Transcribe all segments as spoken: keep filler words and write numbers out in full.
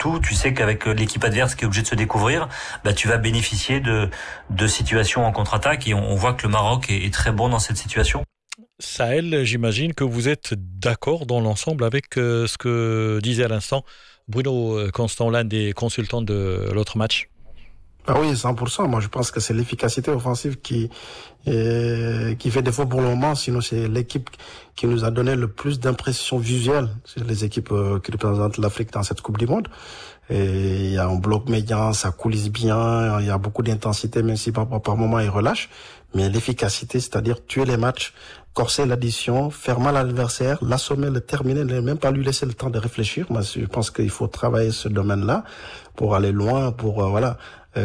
surtout, tu sais qu'avec l'équipe adverse qui est obligée de se découvrir, bah, tu vas bénéficier de, de situations en contre-attaque et on, on voit que le Maroc est, est très bon dans cette situation. Sahel, j'imagine que vous êtes d'accord dans l'ensemble avec euh, ce que disait à l'instant Bruno Constant, l'un des consultants de l'autre match. Ah oui, cent pour cent. Moi, je pense que c'est l'efficacité offensive qui euh, qui fait défaut pour le moment. Sinon, c'est l'équipe qui nous a donné le plus d'impressions visuelles. C'est les équipes euh, qui représentent l'Afrique dans cette Coupe du Monde. Et il y a un bloc médian, ça coulisse bien, il y a beaucoup d'intensité, même si par, par moment il relâche. Mais l'efficacité, c'est-à-dire tuer les matchs, corser l'addition, faire mal à l'adversaire, l'assommer, le terminer, ne même pas lui laisser le temps de réfléchir. Moi, je pense qu'il faut travailler ce domaine-là pour aller loin, pour euh, voilà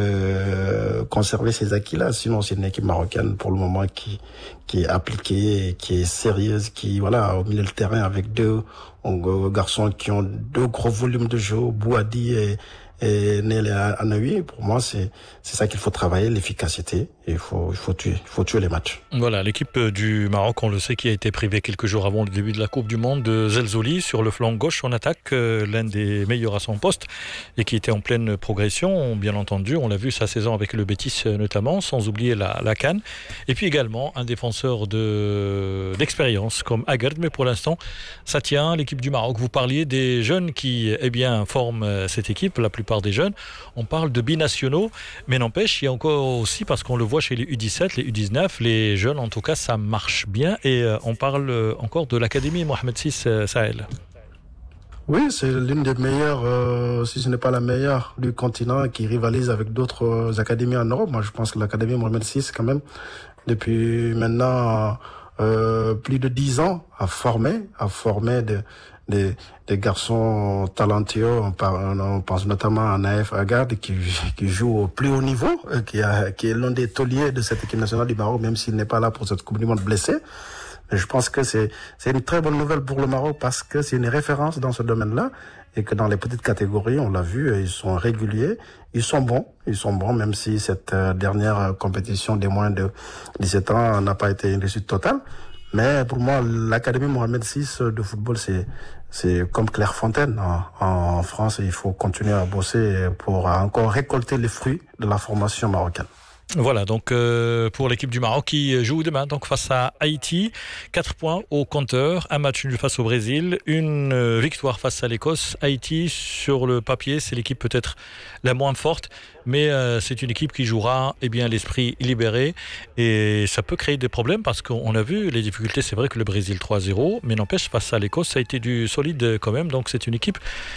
euh, conserver ces acquis-là. Sinon, c'est une équipe marocaine pour le moment qui qui est appliquée, qui est sérieuse, qui voilà au milieu du terrain avec deux garçons qui ont deux gros volumes de jeu, Bouhaddi et et Nel Anaoui. Pour moi, c'est c'est ça qu'il faut travailler, l'efficacité. Et il faut il faut tuer, il faut tuer les matchs. Voilà, l'équipe du Maroc, on le sait, qui a été privée quelques jours avant le début de la Coupe du Monde de Zelzouli sur le flanc gauche en attaque, euh, l'un des meilleurs à son poste et qui était en pleine progression. Bien entendu, on l'a vu sa saison avec le Betis notamment, sans oublier la, la CAN. Et puis également un défenseur de d'expérience comme Aguerd, mais pour l'instant, ça tient. L'équipe du Maroc. Vous parliez des jeunes qui, eh bien, forment cette équipe. La plupart des jeunes, on parle de binationaux, mais n'empêche, il y a encore aussi, parce qu'on le voit chez les U dix-sept, les U dix-neuf, les jeunes, en tout cas, ça marche bien. Et euh, on parle encore de l'Académie Mohamed six euh, Sahel. Oui, c'est l'une des meilleures, euh, si ce n'est pas la meilleure du continent, qui rivalise avec d'autres euh, académies en Europe. Moi, je pense que l'Académie Mohamed six, quand même, depuis maintenant euh, plus de dix ans, a formé, a formé de Des, des garçons talentueux. On, par, on pense notamment à Naïf Aguerd qui, qui joue au plus haut niveau, qui, a, qui est l'un des tauliers de cette équipe nationale du Maroc, même s'il n'est pas là pour cette Coupe du Monde blessé. Mais je pense que c'est, c'est une très bonne nouvelle pour le Maroc parce que c'est une référence dans ce domaine-là et que dans les petites catégories, on l'a vu, ils sont réguliers, ils sont bons, ils sont bons, même si cette dernière compétition des moins de dix-sept ans n'a pas été une réussite totale. Mais pour moi, l'Académie Mohamed six de football, c'est c'est comme Clairefontaine en, en France. Et il faut continuer à bosser pour encore récolter les fruits de la formation marocaine. Voilà, donc euh, pour l'équipe du Maroc qui joue demain donc face à Haïti, quatre points au compteur, un match nul face au Brésil, une euh, victoire face à l'Écosse. Haïti, sur le papier, c'est l'équipe peut-être la moins forte, mais euh, c'est une équipe qui jouera eh bien, l'esprit libéré et ça peut créer des problèmes parce qu'on a vu les difficultés. C'est vrai que le Brésil trois zéro, mais n'empêche, face à l'Écosse, ça a été du solide quand même, donc c'est une équipe.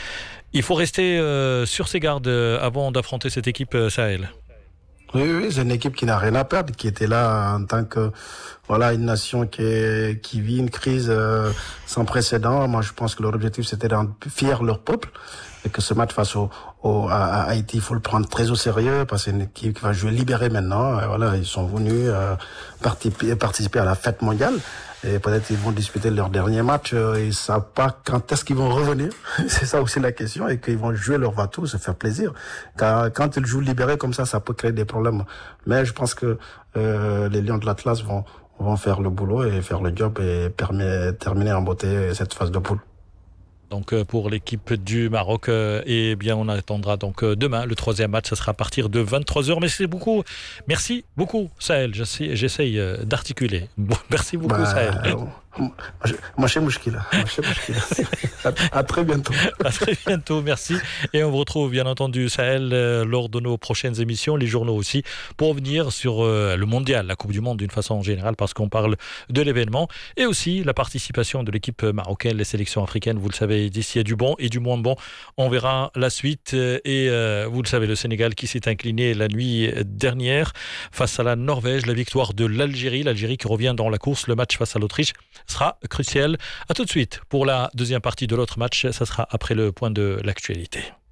Il faut rester euh, sur ses gardes avant d'affronter cette équipe euh, Sahel. Oui, oui, c'est une équipe qui n'a rien à perdre, qui était là en tant que voilà une nation qui est, qui vit une crise euh, sans précédent. Moi, je pense que leur objectif c'était de rendre fier leur peuple et que ce match face au, au à, à Haïti, il faut le prendre très au sérieux parce que c'est une équipe qui va jouer libérée maintenant. Et voilà, ils sont venus euh, participer, participer à la fête mondiale. Et peut-être ils vont disputer leur dernier match. Euh, ils savent pas quand est-ce qu'ils vont revenir. C'est ça aussi la question. Et qu'ils vont jouer leur va-tout, se faire plaisir. Car quand ils jouent libérés comme ça, ça peut créer des problèmes. Mais je pense que euh, les Lions de l'Atlas vont, vont faire le boulot et faire le job et permet, terminer en beauté cette phase de poule. Donc pour l'équipe du Maroc, euh, eh bien on attendra donc euh, demain le troisième match, ça sera à partir de vingt-trois heures. Mais c'est beaucoup, merci beaucoup Sahel, j'essaie, j'essaye euh, d'articuler. Bon, merci beaucoup bah, Sahel. Moi chez Mouchkila. À très bientôt. À très bientôt, merci. Et on vous retrouve bien entendu Sahel euh, lors de nos prochaines émissions, les journaux aussi, pour revenir sur euh, le mondial, la Coupe du Monde d'une façon générale, parce qu'on parle de l'événement, et aussi la participation de l'équipe marocaine, les sélections africaines, vous le savez. D'ici, il y a du bon et du moins bon. On verra la suite. Et euh, vous le savez, le Sénégal qui s'est incliné la nuit dernière face à la Norvège. La victoire de l'Algérie. L'Algérie qui revient dans la course. Le match face à l'Autriche sera crucial. À tout de suite pour la deuxième partie de l'autre match. Ça sera après le point de l'actualité.